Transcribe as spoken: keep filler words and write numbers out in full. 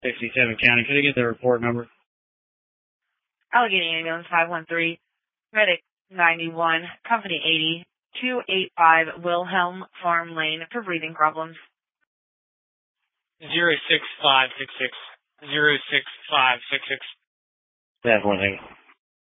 sixty-seven County. Could I get the report number? Allegheny Ambulance five one three, Medic ninety-one, Company eighty, two eighty-five Wilhelm Farm Lane for breathing problems. Zero six five six six. Zero six five six six. That's one thing.